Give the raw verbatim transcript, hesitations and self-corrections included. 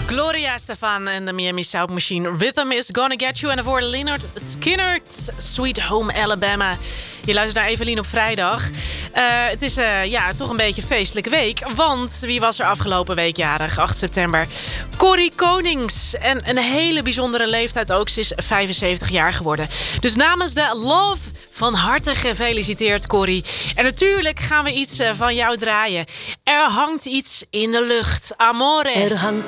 Gloria Estefan en de Miami Sound Machine. Rhythm is Gonna Get You. En daarvoor Lynyrd Skynyrd, Sweet Home Alabama. Je luistert naar Evelien op vrijdag. Uh, het is uh, ja, toch een beetje een feestelijke week. Want wie was er afgelopen week jarig? acht september. Corrie Konings. En een hele bijzondere leeftijd ook. Ze is vijfenzeventig jaar geworden. Dus namens de Love... van harte gefeliciteerd, Corrie. En natuurlijk gaan we iets van jou draaien. Er hangt iets in de lucht. Amore. Er hangt